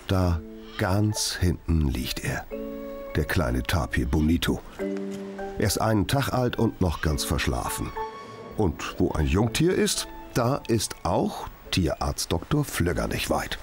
Da ganz hinten liegt er, der kleine Tapir Bonito. Er ist einen Tag alt und noch ganz verschlafen. Und wo ein Jungtier ist, da ist auch Tierarzt Dr. Flögger nicht weit.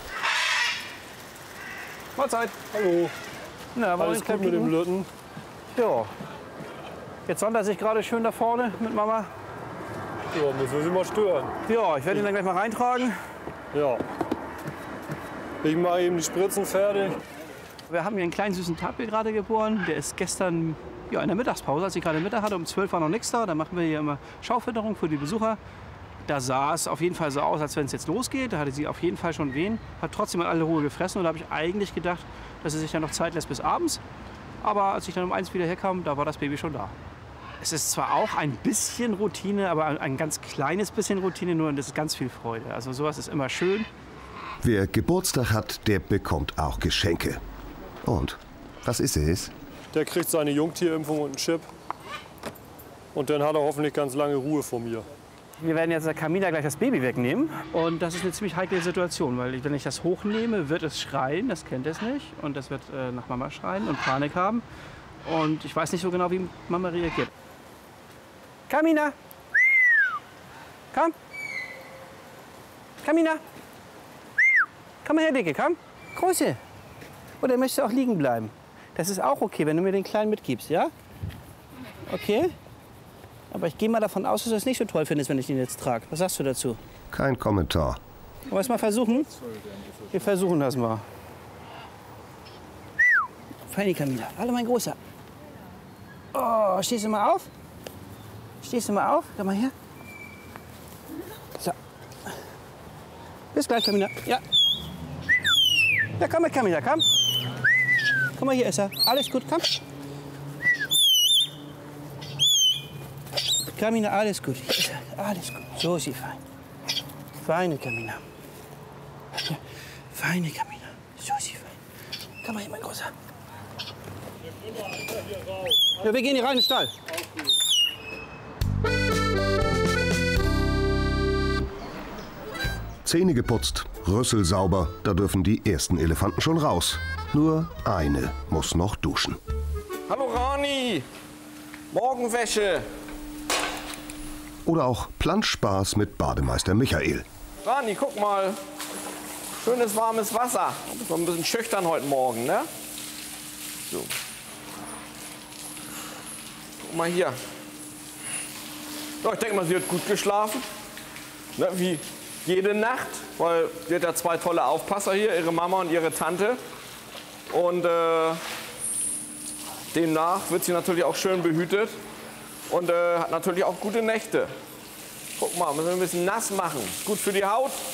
Mahlzeit. Hallo. Na, Alles gut mit dem Lütten? Ja. Jetzt sonnt er sich gerade schön da vorne mit Mama. Ja, müssen wir sie mal stören. Ja, ich werde ihn dann gleich mal reintragen. Ja. Ich mache eben die Spritzen fertig. Wir haben hier einen kleinen süßen Tapir gerade geboren. Der ist gestern ja, in der Mittagspause, als ich gerade Mittag hatte, um 12 war noch nichts da. Da machen wir hier immer Schaufütterung für die Besucher. Da sah es auf jeden Fall so aus, als wenn es jetzt losgeht. Da hatte sie auf jeden Fall schon Wehen. Hat trotzdem in aller Ruhe gefressen. Und da habe ich eigentlich gedacht, dass sie sich dann noch Zeit lässt bis abends. Aber als ich dann um 1 wieder herkam, da war das Baby schon da. Es ist zwar auch ein bisschen Routine, aber ein ganz kleines bisschen Routine nur. Und das ist ganz viel Freude. Also sowas ist immer schön. Wer Geburtstag hat, der bekommt auch Geschenke. Und was ist es? Der kriegt seine Jungtierimpfung und einen Chip. Und dann hat er hoffentlich ganz lange Ruhe vor mir. Wir werden jetzt der Camina gleich das Baby wegnehmen. Und das ist eine ziemlich heikle Situation, weil wenn ich das hochnehme, wird es schreien, das kennt es nicht. Und das wird nach Mama schreien und Panik haben. Und ich weiß nicht so genau, wie Mama reagiert. Camina! Komm! Camina! Komm mal her, Dicke, komm! Große! Oder möchtest du auch liegen bleiben? Das ist auch okay, wenn du mir den Kleinen mitgibst, ja? Okay? Aber ich gehe mal davon aus, dass du es nicht so toll findest, wenn ich ihn jetzt trage. Was sagst du dazu? Kein Kommentar. Wollen wir es mal versuchen? Wir versuchen das mal. Feine Camila. Hallo, mein Großer. Oh, stehst du mal auf? Stehst du mal auf? Komm mal her. So. Bis gleich, Camila. Ja. Ja, komm mit, Camila, komm. Komm mal, hier ist er. Alles gut, komm. Camina, alles gut. Hier ist er. Alles gut. So ist sie fein. Feine Camina. Ja, feine Camina. So ist sie fein. Komm mal hier, mein Großer. Ja, wir gehen hier rein in den Stall. Zähne geputzt, Rüssel sauber, da dürfen die ersten Elefanten schon raus. Nur eine muss noch duschen. Hallo Rani, Morgenwäsche. Oder auch Planschspaß mit Bademeister Michael. Rani, guck mal, schönes warmes Wasser. Du bist noch ein bisschen schüchtern heute Morgen, ne? So. Guck mal hier. Ja, ich denke mal, sie hat gut geschlafen. Ne, wie jede Nacht, weil sie hat ja 2 tolle Aufpasser hier, ihre Mama und ihre Tante. Und demnach wird sie natürlich auch schön behütet und hat natürlich auch gute Nächte. Guck mal, müssen wir ein bisschen nass machen. Gut für die Haut,